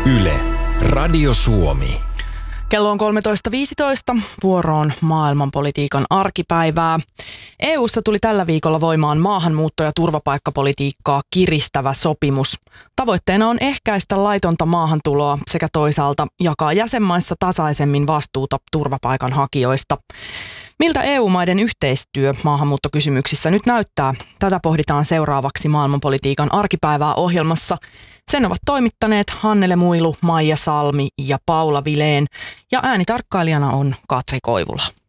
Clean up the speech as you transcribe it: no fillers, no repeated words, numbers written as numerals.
Yle, Radio Suomi. Kello on 13.15, vuoroon maailmanpolitiikan arkipäivää. EU:ssa tuli tällä viikolla voimaan maahanmuutto- ja turvapaikkapolitiikkaa kiristävä sopimus. Tavoitteena on ehkäistä laitonta maahantuloa sekä toisaalta jakaa jäsenmaissa tasaisemmin vastuuta turvapaikanhakijoista. Miltä EU-maiden yhteistyö maahanmuuttokysymyksissä nyt näyttää? Tätä pohditaan seuraavaksi maailmanpolitiikan arkipäivää ohjelmassa. Sen ovat toimittaneet Hannele Muilu, Maija Salmi ja Paula Vilén, ja äänitarkkailijana on Katri Koivula.